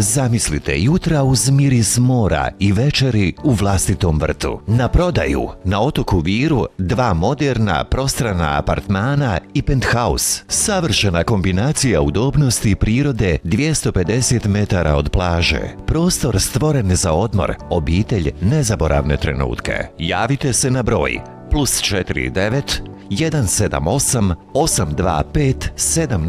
Zamislite jutra uz miris mora i večeri u vlastitom vrtu. Na prodaju na otoku Viru 2 moderna prostrana apartmana i penthouse. Savršena kombinacija udobnosti prirode 250 metara od plaže. Prostor stvoren za odmor, obitelj nezaboravne trenutke. Javite se na broj +49 178 825 7